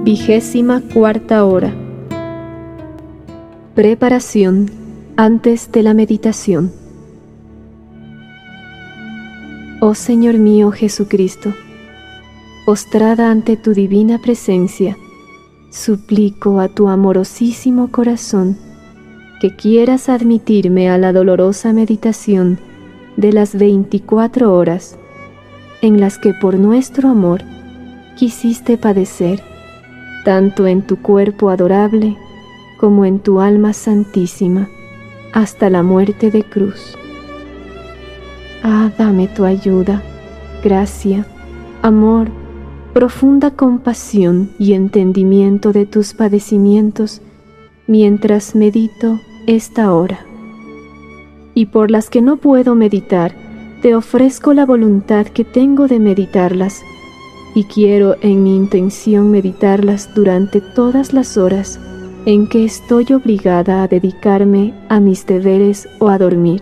24ª hora. Preparación antes de la meditación. Oh Señor mío Jesucristo, postrada ante tu divina presencia, suplico a tu amorosísimo corazón que quieras admitirme a la dolorosa meditación de las 24 horas en las que por nuestro amor quisiste padecer, tanto en tu cuerpo adorable como en tu alma santísima, hasta la muerte de cruz. Ah, dame tu ayuda, gracia, amor, profunda compasión y entendimiento de tus padecimientos mientras medito esta hora. Y por las que no puedo meditar, te ofrezco la voluntad que tengo de meditarlas, y quiero en mi intención meditarlas durante todas las horas en que estoy obligada a dedicarme a mis deberes o a dormir.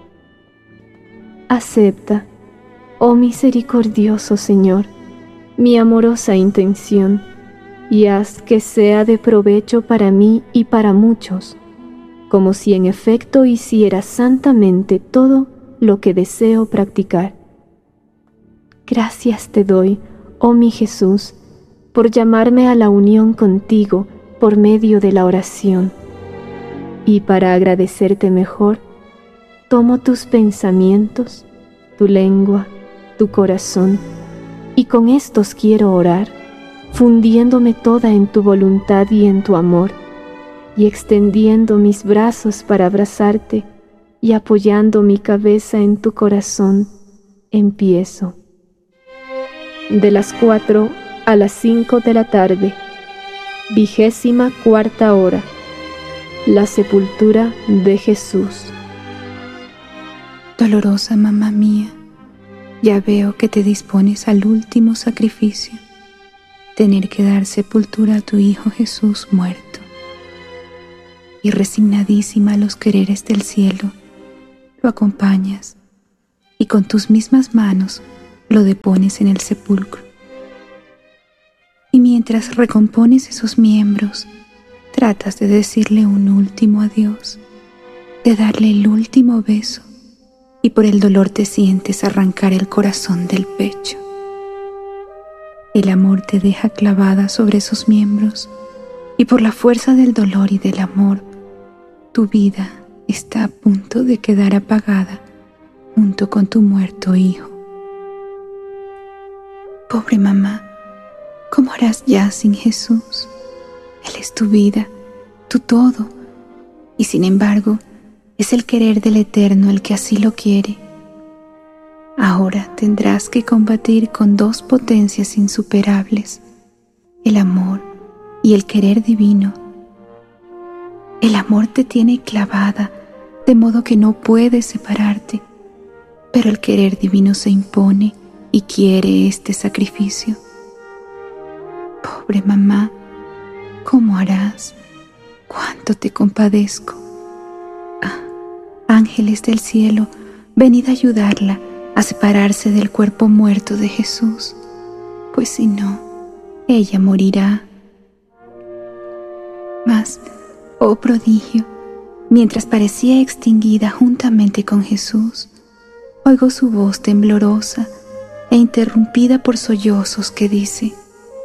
Acepta, oh misericordioso Señor, mi amorosa intención, y haz que sea de provecho para mí y para muchos, como si en efecto hiciera santamente todo lo que deseo practicar. Gracias te doy, oh mi Jesús, por llamarme a la unión contigo por medio de la oración. Y para agradecerte mejor, tomo tus pensamientos, tu lengua, tu corazón, y con estos quiero orar, fundiéndome toda en tu voluntad y en tu amor, y extendiendo mis brazos para abrazarte y apoyando mi cabeza en tu corazón, empiezo. De las 4 a las 5 de la tarde, 24ª hora, la sepultura de Jesús. Dolorosa mamá mía, ya veo que te dispones al último sacrificio, tener que dar sepultura a tu Hijo Jesús muerto. Y resignadísima a los quereres del cielo, lo acompañas y con tus mismas manos lo depones en el sepulcro. Y mientras recompones esos miembros, tratas de decirle un último adiós, de darle el último beso, y por el dolor te sientes arrancar el corazón del pecho. El amor te deja clavada sobre esos miembros, y por la fuerza del dolor y del amor, tu vida está a punto de quedar apagada junto con tu muerto hijo. Pobre mamá, ¿cómo harás ya sin Jesús? Él es tu vida, tu todo, y sin embargo, es el querer del Eterno el que así lo quiere. Ahora tendrás que combatir con dos potencias insuperables, el amor y el querer divino. El amor te tiene clavada, de modo que no puedes separarte, pero el querer divino se impone y quiere este sacrificio. Pobre mamá, ¿cómo harás? ¡Cuánto te compadezco! Ah, ángeles del cielo, venid a ayudarla a separarse del cuerpo muerto de Jesús, pues si no, ella morirá. Mas, oh prodigio, mientras parecía extinguida juntamente con Jesús, oigo su voz temblorosa e interrumpida por sollozos que dice: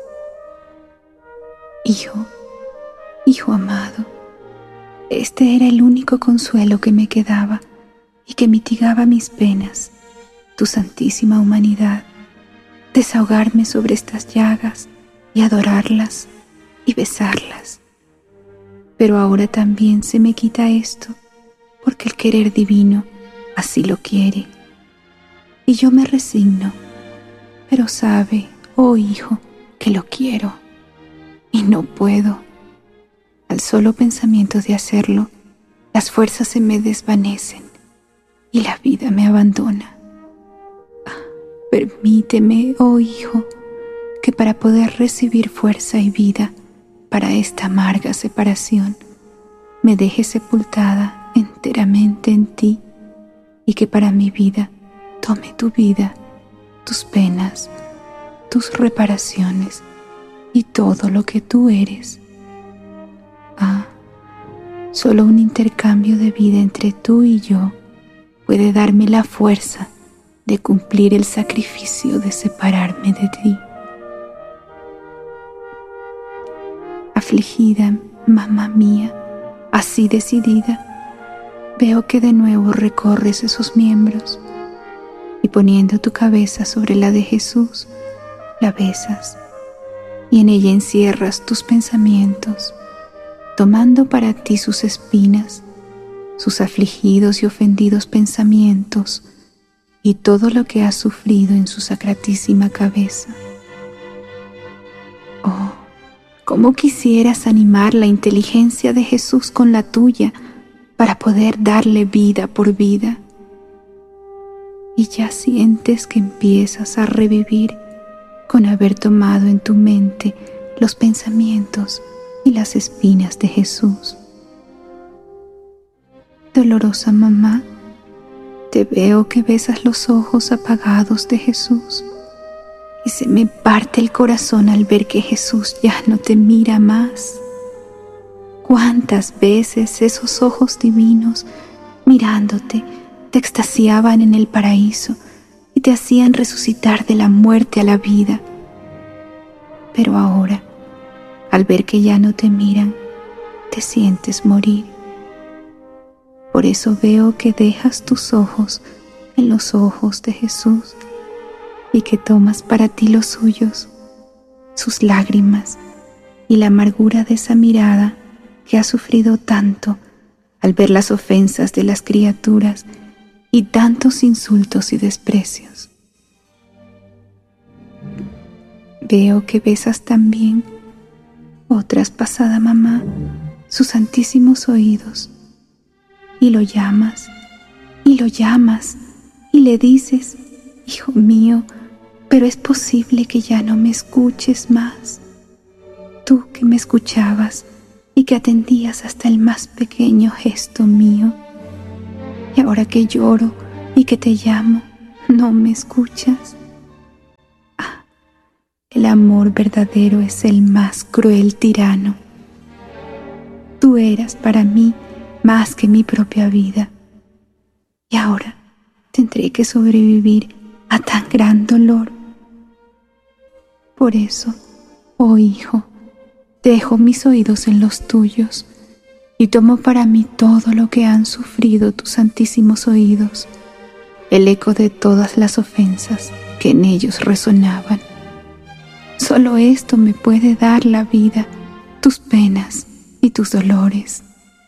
Hijo, hijo amado, este era el único consuelo que me quedaba y que mitigaba mis penas, tu santísima humanidad, desahogarme sobre estas llagas y adorarlas y besarlas. Pero ahora también se me quita esto, porque el querer divino así lo quiere. Y yo me resigno, pero sabe, oh Hijo, que lo quiero, y no puedo. Al solo pensamiento de hacerlo, las fuerzas se me desvanecen y la vida me abandona. Permíteme, oh Hijo, que para poder recibir fuerza y vida para esta amarga separación, me deje sepultada enteramente en ti, y que para mi vida tome tu vida, tus penas, tus reparaciones y todo lo que tú eres. Solo un intercambio de vida entre tú y yo puede darme la fuerza de cumplir el sacrificio de separarme de ti. Afligida, mamá mía, así decidida, veo que de nuevo recorres esos miembros y poniendo tu cabeza sobre la de Jesús, la besas y en ella encierras tus pensamientos, tomando para ti sus espinas, sus afligidos y ofendidos pensamientos y todo lo que has sufrido en su sacratísima cabeza. Oh, cómo quisieras animar la inteligencia de Jesús con la tuya para poder darle vida por vida. Y ya sientes que empiezas a revivir con haber tomado en tu mente los pensamientos y las espinas de Jesús. Dolorosa mamá, te veo que besas los ojos apagados de Jesús y se me parte el corazón al ver que Jesús ya no te mira más. ¿Cuántas veces esos ojos divinos mirándote te extasiaban en el paraíso y te hacían resucitar de la muerte a la vida? Pero ahora, al ver que ya no te miran, te sientes morir. Por eso veo que dejas tus ojos en los ojos de Jesús y que tomas para ti los suyos, sus lágrimas y la amargura de esa mirada que ha sufrido tanto al ver las ofensas de las criaturas y tantos insultos y desprecios. Veo que besas también, oh traspasada mamá, sus santísimos oídos, y lo llamas, y lo llamas, y le dices: hijo mío, pero es posible que ya no me escuches más. Tú que me escuchabas y que atendías hasta el más pequeño gesto mío, y ahora que lloro y que te llamo, ¿no me escuchas? El amor verdadero es el más cruel tirano. Tú eras para mí más que mi propia vida, y ahora tendré que sobrevivir a tan gran dolor. Por eso, oh hijo, dejo mis oídos en los tuyos y tomo para mí todo lo que han sufrido tus santísimos oídos, el eco de todas las ofensas que en ellos resonaban. Solo esto me puede dar la vida, tus penas y tus dolores.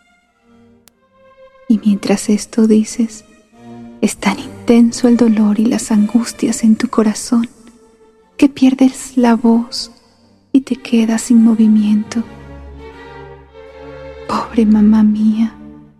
Y mientras esto dices, es tan intenso el dolor y las angustias en tu corazón que pierdes la voz y te quedas sin movimiento. Pobre mamá mía,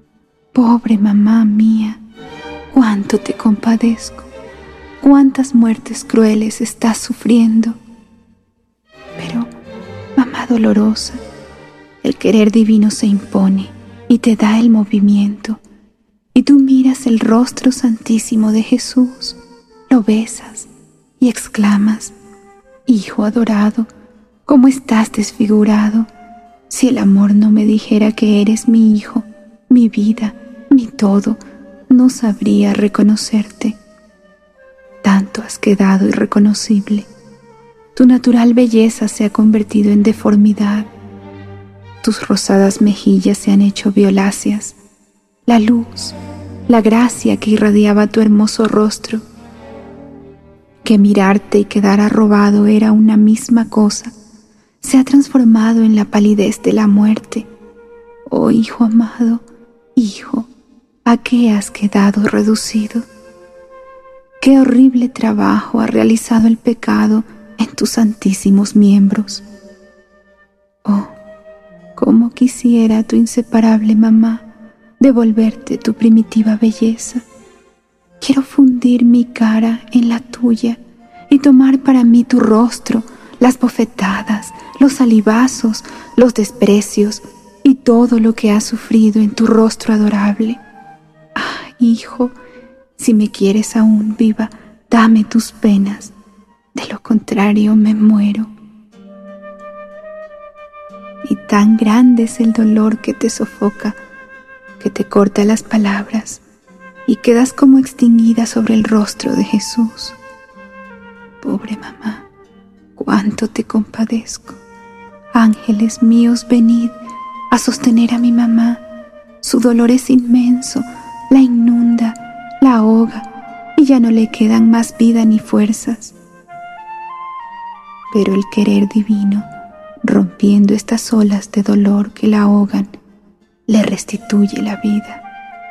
cuánto te compadezco, cuántas muertes crueles estás sufriendo. Pero, mamá dolorosa, el querer divino se impone y te da el movimiento, y tú miras el rostro santísimo de Jesús, lo besas y exclamas: hijo adorado, ¿cómo estás desfigurado? Si el amor no me dijera que eres mi hijo, mi vida, mi todo, no sabría reconocerte. Tanto has quedado irreconocible. Tu natural belleza se ha convertido en deformidad. Tus rosadas mejillas se han hecho violáceas. La luz, la gracia que irradiaba tu hermoso rostro, que mirarte y quedar arrobado era una misma cosa, se ha transformado en la palidez de la muerte. Oh hijo amado, hijo, ¿a qué has quedado reducido? Qué horrible trabajo ha realizado el pecado en tus santísimos miembros. Oh, cómo quisiera tu inseparable mamá devolverte tu primitiva belleza. Quiero fundir mi cara en la tuya y tomar para mí tu rostro, las bofetadas, los salivazos, los desprecios y todo lo que has sufrido en tu rostro adorable. Hijo, si me quieres aún viva, dame tus penas. De lo contrario me muero. y tan grande es el dolor que te sofoca, que te corta las palabras y quedas como extinguida sobre el rostro de Jesús. Pobre mamá, cuánto te compadezco. Ángeles míos, venid a sostener a mi mamá. Su dolor es inmenso, la inunda, la ahoga y ya no le quedan más vida ni fuerzas. Pero el querer divino, rompiendo estas olas de dolor que la ahogan, le restituye la vida.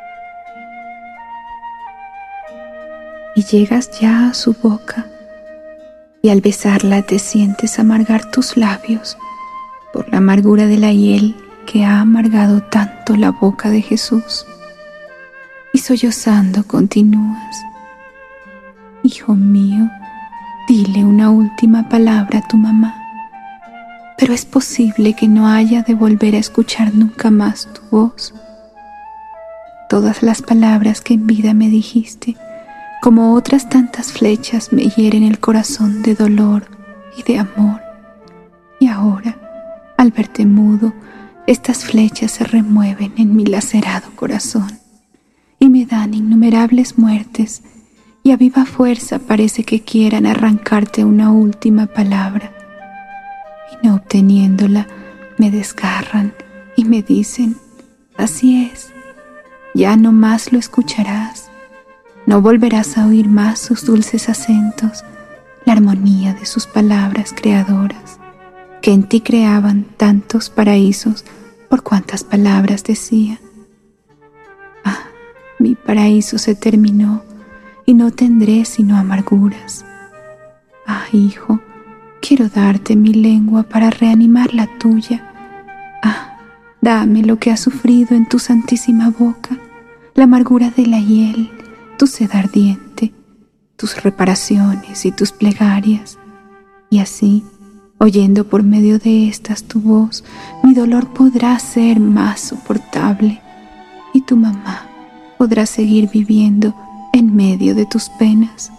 Y llegas ya a su boca, y al besarla te sientes amargar tus labios por la amargura de la hiel que ha amargado tanto la boca de Jesús. Y sollozando continúas: Hijo mío, dile una última palabra a tu mamá. Pero es posible que no haya de volver a escuchar nunca más tu voz. Todas las palabras que en vida me dijiste, como otras tantas flechas, me hieren el corazón de dolor y de amor. Y ahora, al verte mudo, estas flechas se remueven en mi lacerado corazón y me dan innumerables muertes, y a viva fuerza parece que quieran arrancarte una última palabra. Y no obteniéndola, me desgarran y me dicen: así es, ya no más lo escucharás, no volverás a oír más sus dulces acentos, la armonía de sus palabras creadoras, que en ti creaban tantos paraísos por cuantas palabras decía. Ah, mi paraíso se terminó y no tendré sino amarguras. Ah, hijo, quiero darte mi lengua para reanimar la tuya. Ah, dame lo que has sufrido en tu santísima boca, la amargura de la hiel, tu sed ardiente, tus reparaciones y tus plegarias. Y así, oyendo por medio de estas tu voz, mi dolor podrá ser más soportable, y tu mamá podrá seguir viviendo en medio de tus penas.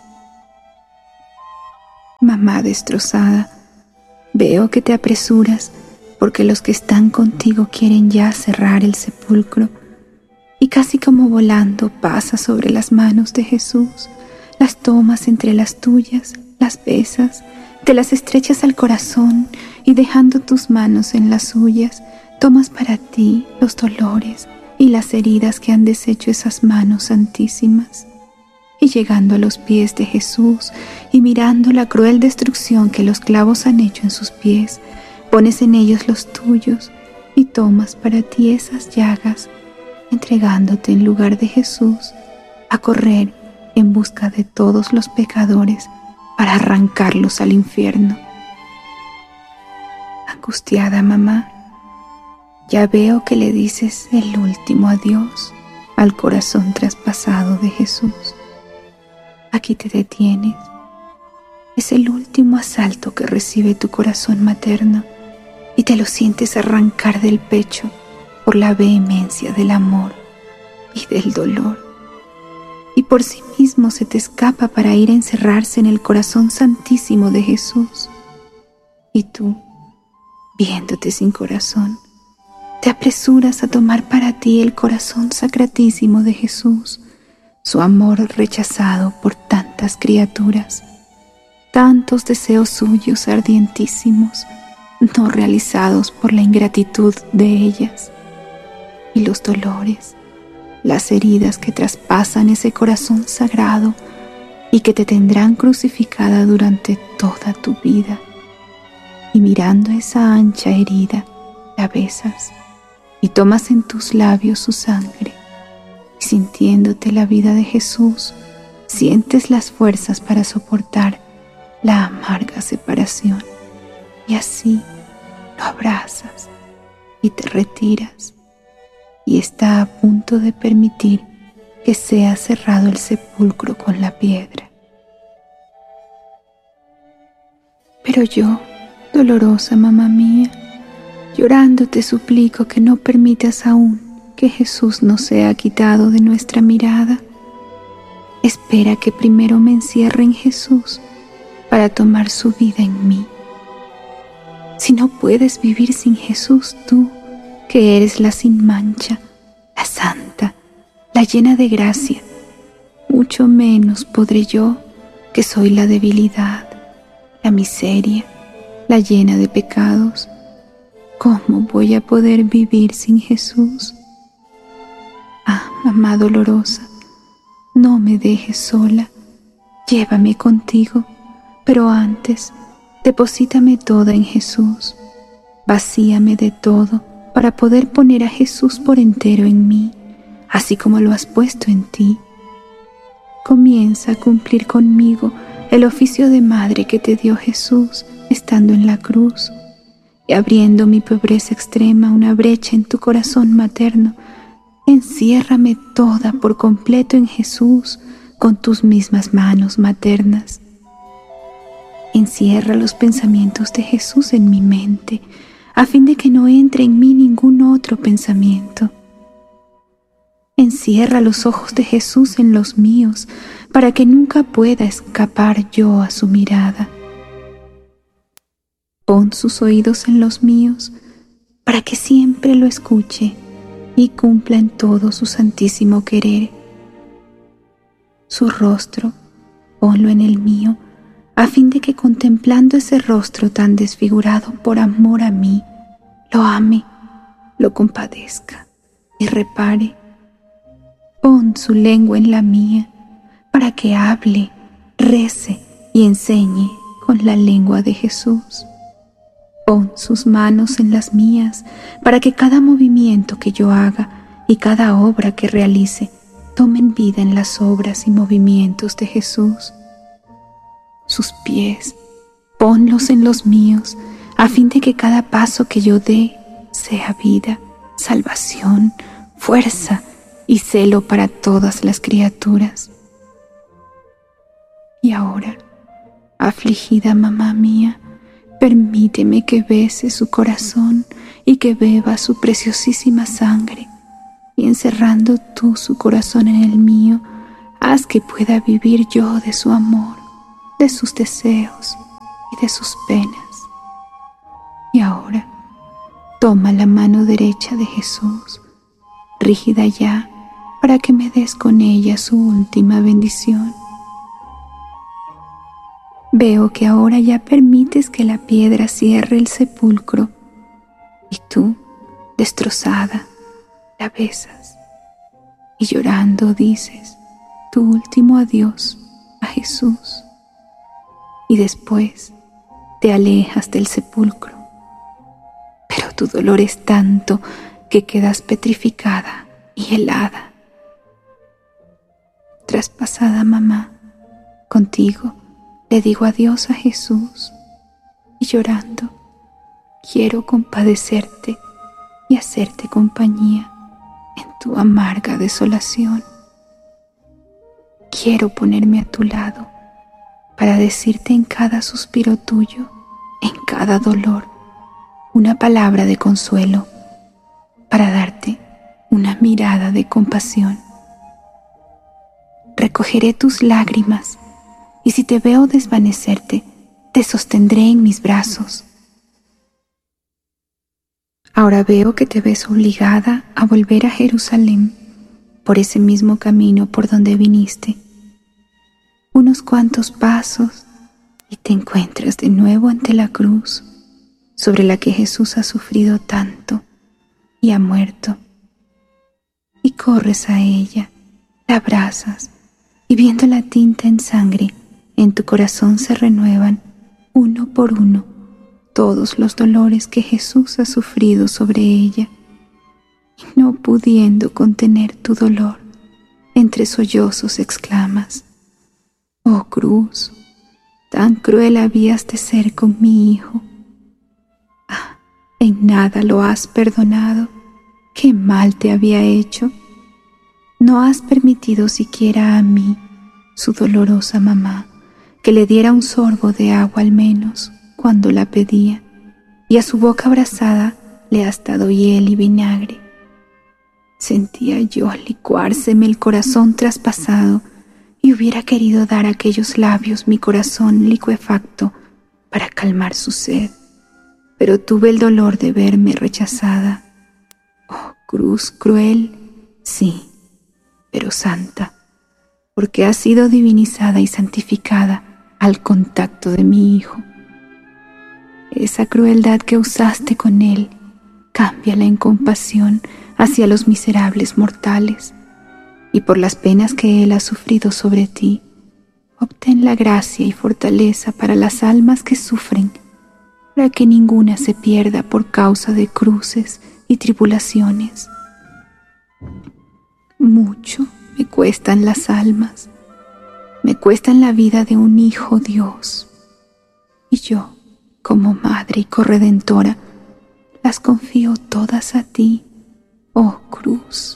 Mamá destrozada, veo que te apresuras, porque los que están contigo quieren ya cerrar el sepulcro, y casi como volando pasas sobre las manos de Jesús, las tomas entre las tuyas, las besas, te las estrechas al corazón, y dejando tus manos en las suyas, tomas para ti los dolores y las heridas que han deshecho esas manos santísimas. Y llegando a los pies de Jesús y mirando la cruel destrucción que los clavos han hecho en sus pies, pones en ellos los tuyos y tomas para ti esas llagas, entregándote en lugar de Jesús a correr en busca de todos los pecadores para arrancarlos al infierno. Angustiada mamá, ya veo que le dices el último adiós al corazón traspasado de Jesús. Aquí te detienes. Es el último asalto que recibe tu corazón materno y te lo sientes arrancar del pecho por la vehemencia del amor y del dolor. Y por sí mismo se te escapa para ir a encerrarse en el corazón santísimo de Jesús. Y tú, viéndote sin corazón, te apresuras a tomar para ti el corazón sacratísimo de Jesús, su amor rechazado por tantas criaturas, tantos deseos suyos ardientísimos, no realizados por la ingratitud de ellas, y los dolores, las heridas que traspasan ese corazón sagrado y que te tendrán crucificada durante toda tu vida. Y mirando esa ancha herida, la besas y tomas en tus labios su sangre, y sintiéndote la vida de Jesús, sientes las fuerzas para soportar la amarga separación, y así lo abrazas y te retiras, y está a punto de permitir que sea cerrado el sepulcro con la piedra. Pero yo, dolorosa mamá mía, llorando te suplico que no permitas aún que Jesús no sea quitado de nuestra mirada. Espera que primero me encierre en Jesús para tomar su vida en mí. Si no puedes vivir sin Jesús, tú, que eres la sin mancha, la santa, la llena de gracia, mucho menos podré yo, que soy la debilidad, la miseria, la llena de pecados. ¿Cómo voy a poder vivir sin Jesús? Ah, mamá dolorosa, no me dejes sola, llévame contigo, pero antes, deposítame toda en Jesús, vacíame de todo para poder poner a Jesús por entero en mí, así como lo has puesto en ti. Comienza a cumplir conmigo el oficio de madre que te dio Jesús estando en la cruz, y abriendo mi pobreza extrema una brecha en tu corazón materno, enciérrame toda por completo en Jesús con tus mismas manos maternas. Encierra los pensamientos de Jesús en mi mente, a fin de que no entre en mí ningún otro pensamiento. Encierra los ojos de Jesús en los míos, para que nunca pueda escapar yo a su mirada. Pon sus oídos en los míos, para que siempre lo escuche y cumpla en todo su santísimo querer. Su rostro, ponlo en el mío, a fin de que contemplando ese rostro tan desfigurado por amor a mí, lo ame, lo compadezca y repare. Pon su lengua en la mía, para que hable, rece y enseñe con la lengua de Jesús. Pon sus manos en las mías, para que cada movimiento que yo haga y cada obra que realice tomen vida en las obras y movimientos de Jesús. Sus pies, ponlos en los míos, a fin de que cada paso que yo dé sea vida, salvación, fuerza y celo para todas las criaturas. Y ahora, afligida mamá mía, permíteme que bese su corazón y que beba su preciosísima sangre, y encerrando tú su corazón en el mío, haz que pueda vivir yo de su amor, de sus deseos y de sus penas. Y ahora, toma la mano derecha de Jesús, rígida ya, para que me des con ella su última bendición. Veo que ahora ya permites que la piedra cierre el sepulcro, y tú, destrozada, la besas, y llorando dices tu último adiós a Jesús, y después te alejas del sepulcro. Pero tu dolor es tanto que quedas petrificada y helada. Traspasada mamá, contigo le digo adiós a Jesús, y llorando quiero compadecerte y hacerte compañía en tu amarga desolación. Quiero ponerme a tu lado para decirte en cada suspiro tuyo, en cada dolor, una palabra de consuelo, para darte una mirada de compasión. Recogeré tus lágrimas, y si te veo desvanecerte, te sostendré en mis brazos. Ahora veo que te ves obligada a volver a Jerusalén por ese mismo camino por donde viniste. Unos cuantos pasos y te encuentras de nuevo ante la cruz, sobre la que Jesús ha sufrido tanto y ha muerto. Y corres a ella, la abrazas, y viendo la tinta en sangre, en tu corazón se renuevan, uno por uno, todos los dolores que Jesús ha sufrido sobre ella. Y no pudiendo contener tu dolor, entre sollozos exclamas: «Oh cruz, tan cruel habías de ser con mi hijo. Ah, en nada lo has perdonado. ¿Qué mal te había hecho? No has permitido siquiera a mí, su dolorosa mamá, que le diera un sorbo de agua al menos cuando la pedía, y a su boca abrasada le has dado hiel y vinagre». Sentía yo licuárseme el corazón traspasado, y hubiera querido dar a aquellos labios mi corazón licuefacto para calmar su sed. pero tuve el dolor de verme rechazada. Oh, cruz cruel, sí, pero santa, porque has sido divinizada y santificada al contacto de mi Hijo. Esa crueldad que usaste con Él, cámbiala en compasión hacia los miserables mortales, y por las penas que Él ha sufrido sobre ti, obtén la gracia y fortaleza para las almas que sufren, para que ninguna se pierda por causa de cruces y tribulaciones. Mucho me cuestan las almas, me cuestan la vida de un Hijo Dios, y yo, como Madre y Corredentora, las confío todas a ti, oh cruz.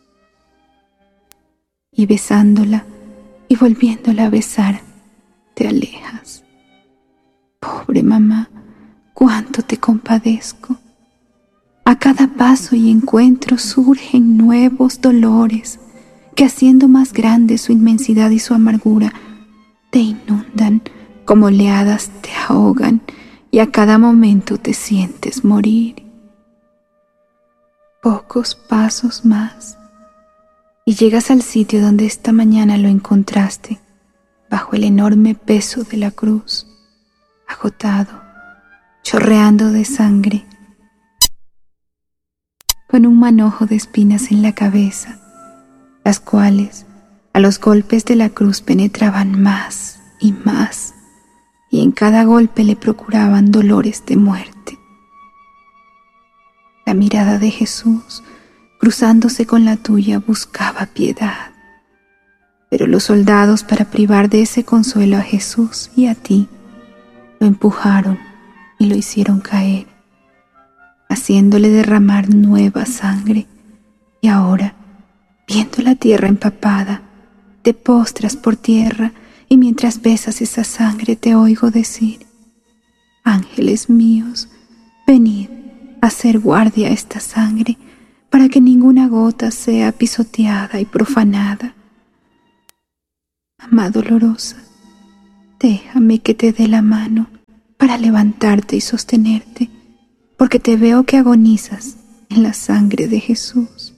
Y besándola y volviéndola a besar, te alejas. Pobre mamá, cuánto te compadezco. A cada paso y encuentro surgen nuevos dolores que, haciendo más grande su inmensidad y su amargura, te inundan como oleadas, te ahogan, y a cada momento te sientes morir. Pocos pasos más y llegas al sitio donde esta mañana lo encontraste, bajo el enorme peso de la cruz, agotado, chorreando de sangre, con un manojo de espinas en la cabeza, las cuales a los golpes de la cruz penetraban más, y en cada golpe le procuraban dolores de muerte. La mirada de Jesús, cruzándose con la tuya, buscaba piedad, pero los soldados, para privar de ese consuelo a Jesús y a ti, lo empujaron y lo hicieron caer, haciéndole derramar nueva sangre, y ahora, viendo la tierra empapada, te postras por tierra, y mientras besas esa sangre te oigo decir: ángeles míos, venid a hacer guardia a esta sangre, para que ninguna gota sea pisoteada y profanada. Mamá dolorosa, déjame que te dé la mano para levantarte y sostenerte, porque te veo que agonizas en la sangre de Jesús.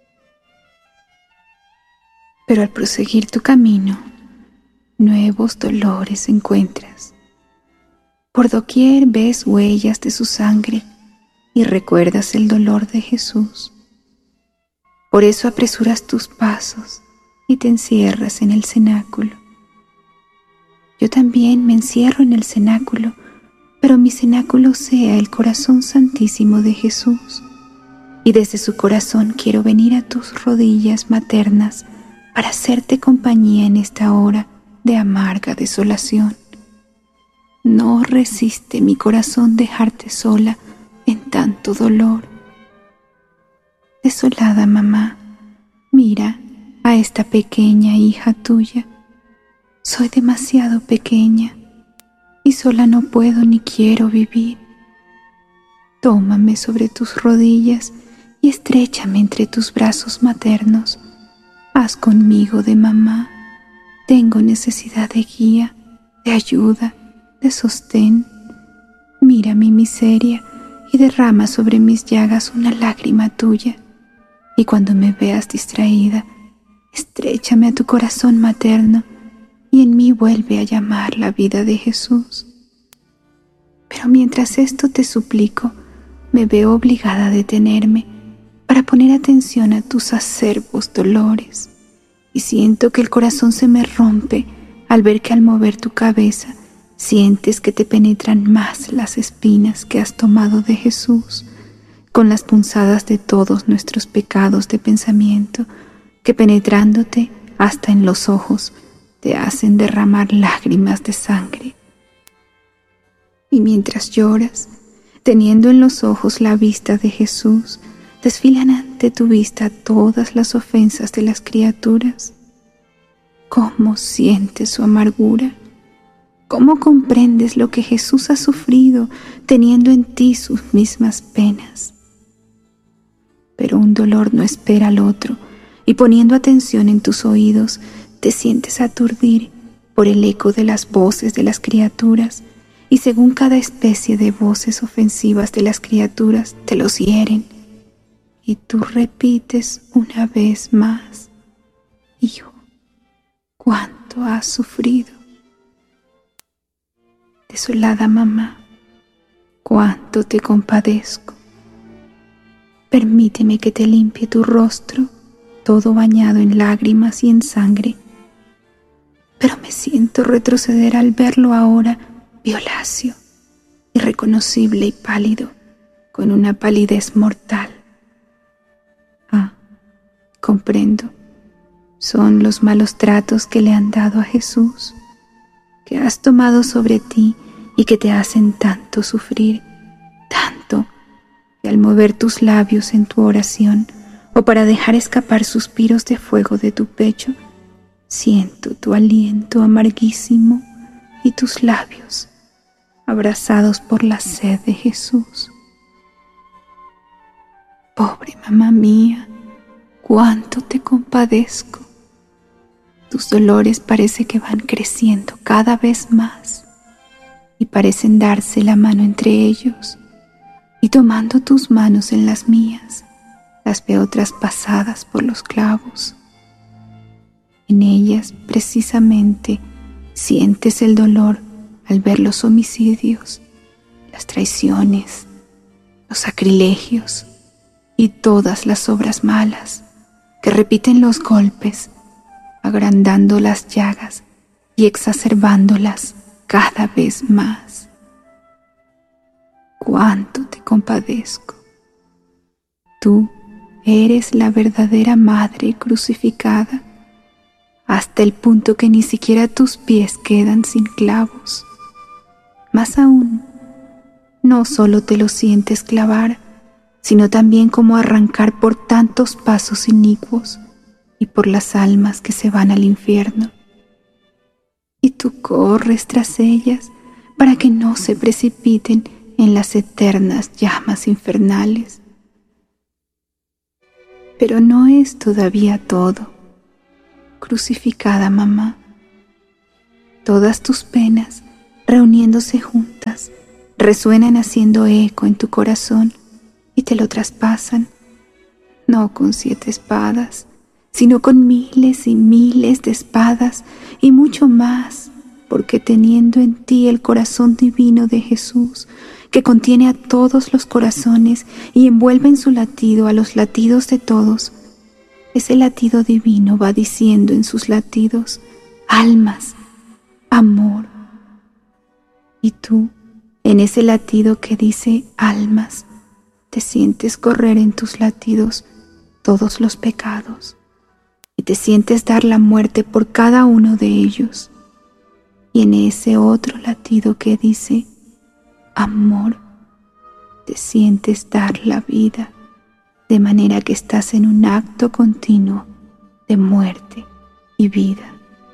Pero al proseguir tu camino, nuevos dolores encuentras. Por doquier ves huellas de su sangre y recuerdas el dolor de Jesús. Por eso apresuras tus pasos y te encierras en el cenáculo. Yo también me encierro en el cenáculo, pero mi cenáculo sea el corazón santísimo de Jesús, y desde su corazón quiero venir a tus rodillas maternas para hacerte compañía en esta hora de amarga desolación. No resiste mi corazón dejarte sola en tanto dolor. Desolada mamá, mira a esta pequeña hija tuya. Soy demasiado pequeña y sola no puedo ni quiero vivir. Tómame sobre tus rodillas y estréchame entre tus brazos maternos. Haz conmigo de mamá. Tengo necesidad de guía, de ayuda, de sostén. Mira mi miseria y derrama sobre mis llagas una lágrima tuya. Y cuando me veas distraída, estréchame a tu corazón materno y en mí vuelve a llamar la vida de Jesús. Pero mientras esto te suplico, me veo obligada a detenerme para poner atención a tus acerbos dolores. Y siento que el corazón se me rompe al ver que al mover tu cabeza sientes que te penetran más las espinas que has tomado de Jesús, con las punzadas de todos nuestros pecados de pensamiento, que penetrándote hasta en los ojos te hacen derramar lágrimas de sangre. Y mientras lloras, teniendo en los ojos la vista de Jesús, desfilan ante tu vista todas las ofensas de las criaturas. ¿Cómo sientes su amargura? ¿Cómo comprendes lo que Jesús ha sufrido teniendo en ti sus mismas penas? Pero un dolor no espera al otro, y poniendo atención en tus oídos, te sientes aturdir por el eco de las voces de las criaturas, y según cada especie de voces ofensivas de las criaturas te los hieren, y tú repites una vez más: Hijo, ¿cuánto has sufrido? Desolada mamá, cuánto te compadezco. Permíteme que te limpie tu rostro, todo bañado en lágrimas y en sangre, pero me siento retroceder al verlo ahora violáceo, irreconocible y pálido, con una palidez mortal. Ah, comprendo. Son los malos tratos que le han dado a Jesús, que has tomado sobre ti y que te hacen tanto sufrir, tanto, que al mover tus labios en tu oración o para dejar escapar suspiros de fuego de tu pecho, siento tu aliento amarguísimo y tus labios abrazados por la sed de Jesús. Pobre mamá mía, cuánto te compadezco. Tus dolores parece que van creciendo cada vez más y parecen darse la mano entre ellos, y tomando tus manos en las mías, las veo traspasadas por los clavos. En ellas precisamente sientes el dolor al ver los homicidios, las traiciones, los sacrilegios y todas las obras malas que repiten los golpes, agrandando las llagas y exacerbándolas cada vez más. Cuánto te compadezco. Tú eres la verdadera madre crucificada, hasta el punto que ni siquiera tus pies quedan sin clavos. Más aún, no solo te los sientes clavar, sino también como arrancar por tantos pasos inicuos y por las almas que se van al infierno. Y tú corres tras ellas para que no se precipiten en las eternas llamas infernales. Pero no es todavía todo. Crucificada mamá, todas tus penas, reuniéndose juntas, resuenan haciendo eco en tu corazón y te lo traspasan, no con 7 espadas, sino con miles y miles de espadas y mucho más, porque teniendo en ti el corazón divino de Jesús, que contiene a todos los corazones y envuelve en su latido a los latidos de todos, ese latido divino va diciendo en sus latidos: almas, amor. Y tú, en ese latido que dice almas, te sientes correr en tus latidos todos los pecados y te sientes dar la muerte por cada uno de ellos. Y en ese otro latido que dice amor, te sientes dar la vida, de manera que estás en un acto continuo de muerte y vida.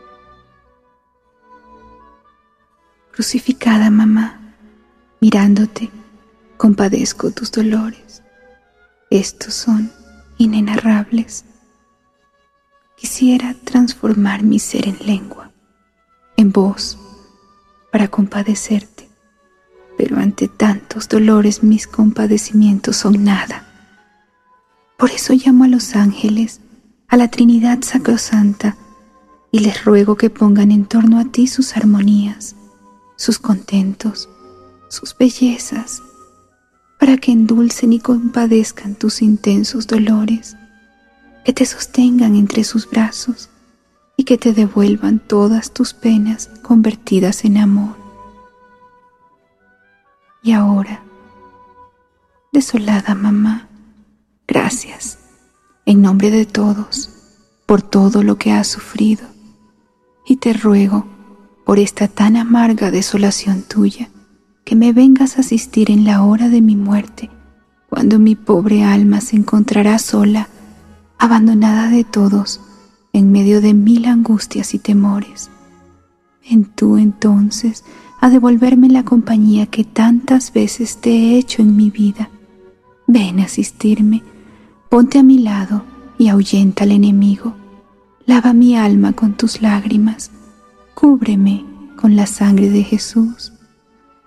Crucificada mamá, mirándote, compadezco tus dolores. Estos son inenarrables. Quisiera transformar mi ser en lengua, en voz, para compadecerte, pero ante tantos dolores mis compadecimientos son nada. Por eso llamo a los ángeles, a la Trinidad Sacrosanta, y les ruego que pongan en torno a ti sus armonías, sus contentos, sus bellezas, para que endulcen y compadezcan tus intensos dolores, que te sostengan entre sus brazos y que te devuelvan todas tus penas convertidas en amor. Y ahora, desolada mamá, gracias, en nombre de todos, por todo lo que has sufrido, y te ruego, por esta tan amarga desolación tuya, que me vengas a asistir en la hora de mi muerte, cuando mi pobre alma se encontrará sola, abandonada de todos, en medio de 1000 angustias y temores. Ven tú entonces a devolverme la compañía que tantas veces te he hecho en mi vida. Ven a asistirme, ponte a mi lado y ahuyenta al enemigo. Lava mi alma con tus lágrimas, cúbreme con la sangre de Jesús.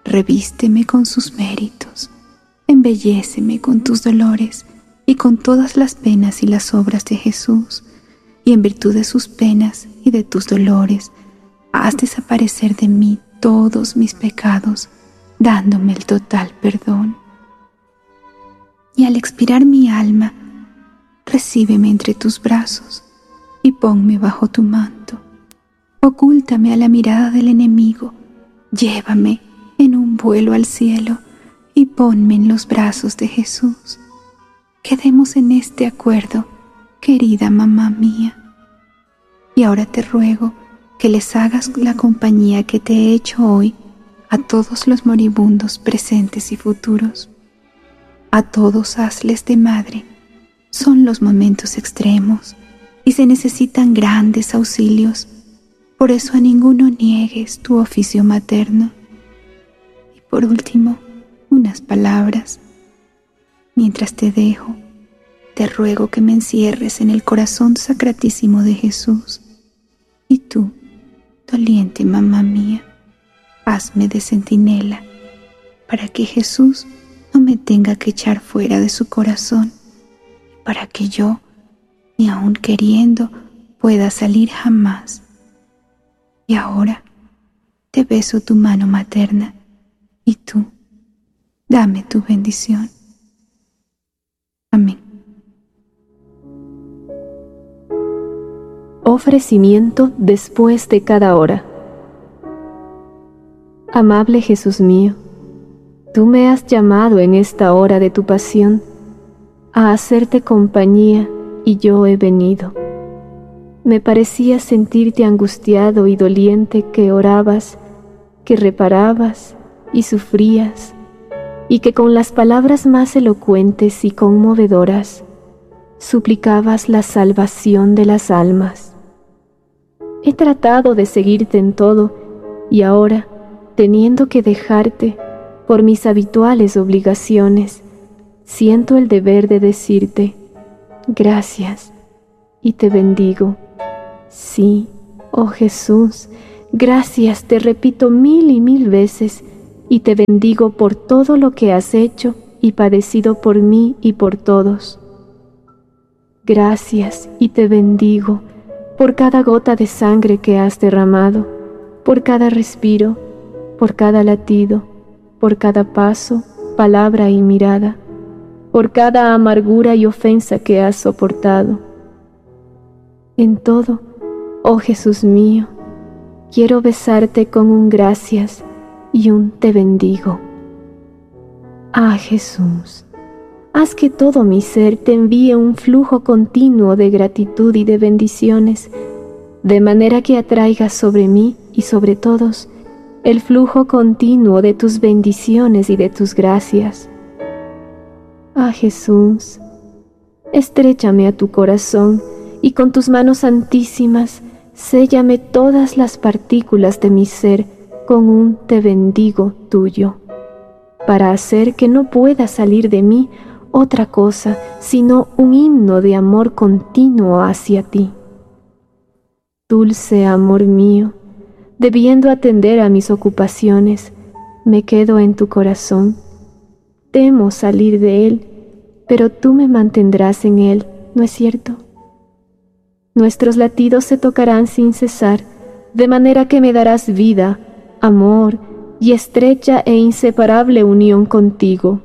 revísteme con sus méritos, embelléceme con tus dolores y con todas las penas y las obras de Jesús, y en virtud de sus penas y de tus dolores, haz desaparecer de mí todos mis pecados, dándome el total perdón. Y al expirar mi alma, recíbeme entre tus brazos y ponme bajo tu manto. Ocúltame a la mirada del enemigo, llévame en un vuelo al cielo y ponme en los brazos de Jesús. Quedemos en este acuerdo, querida mamá mía. Y ahora te ruego que les hagas la compañía que te he hecho hoy a todos los moribundos presentes y futuros. A todos hazles de madre. Son los momentos extremos y se necesitan grandes auxilios. Por eso a ninguno niegues tu oficio materno. Y por último, unas palabras. Mientras te dejo, te ruego que me encierres en el corazón sacratísimo de Jesús. Y tú, doliente mamá mía, hazme de centinela para que Jesús no me tenga que echar fuera de su corazón, para que yo, ni aun queriendo, pueda salir jamás. Y ahora te beso tu mano materna y tú, dame tu bendición. Amén. Ofrecimiento después de cada hora. Amable Jesús mío, tú me has llamado en esta hora de tu pasión a hacerte compañía y yo he venido. Me parecía sentirte angustiado y doliente, que orabas, que reparabas y sufrías, y que con las palabras más elocuentes y conmovedoras suplicabas la salvación de las almas. He tratado de seguirte en todo y ahora, teniendo que dejarte por mis habituales obligaciones, siento el deber de decirte gracias y te bendigo. Sí, oh Jesús, gracias te repito 1000 y 1000 veces y te bendigo por todo lo que has hecho y padecido por mí y por todos. Gracias y te bendigo por cada gota de sangre que has derramado, por cada respiro, por cada latido, por cada paso, palabra y mirada, por cada amargura y ofensa que has soportado. En todo, oh Jesús mío, quiero besarte con un gracias y un te bendigo. Ah, Jesús, haz que todo mi ser te envíe un flujo continuo de gratitud y de bendiciones, de manera que atraigas sobre mí y sobre todos el flujo continuo de tus bendiciones y de tus gracias. Ah, Jesús, estréchame a tu corazón y con tus manos santísimas séllame todas las partículas de mi ser con un te bendigo tuyo, para hacer que no pueda salir de mí otra cosa sino un himno de amor continuo hacia ti. Dulce amor mío, debiendo atender a mis ocupaciones, me quedo en tu corazón. Temo salir de él, pero tú me mantendrás en él, ¿no es cierto? Nuestros latidos se tocarán sin cesar, de manera que me darás vida, amor y estrecha e inseparable unión contigo.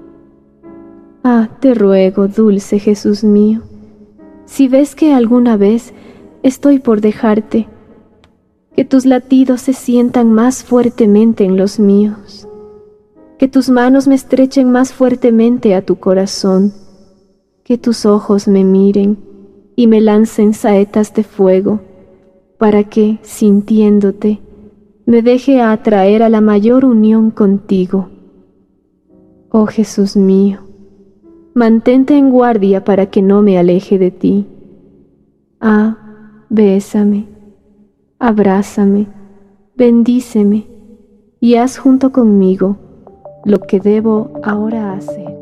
Ah, te ruego, dulce Jesús mío, si ves que alguna vez estoy por dejarte, que tus latidos se sientan más fuertemente en los míos, que tus manos me estrechen más fuertemente a tu corazón, que tus ojos me miren y me lancen saetas de fuego, para que, sintiéndote, me deje atraer a la mayor unión contigo. Oh Jesús mío, mantente en guardia para que no me aleje de ti. Ah, bésame, abrázame, bendíceme y haz junto conmigo lo que debo ahora hacer.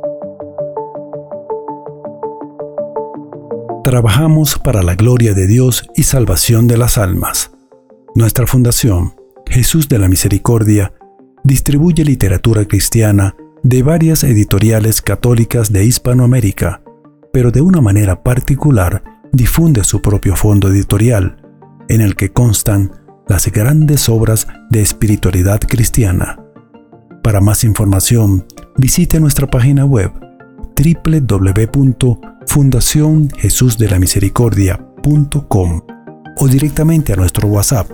Trabajamos para la gloria de Dios y salvación de las almas. Nuestra fundación, Jesús de la Misericordia, distribuye literatura cristiana de varias editoriales católicas de Hispanoamérica, pero de una manera particular difunde su propio fondo editorial, en el que constan las grandes obras de espiritualidad cristiana. Para más información, visite nuestra página web www.fundacionjesusdelamisericordia.com o directamente a nuestro WhatsApp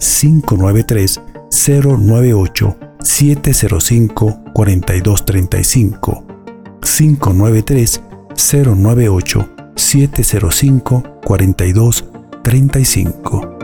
593-098-705-4235 593-098-705-4235.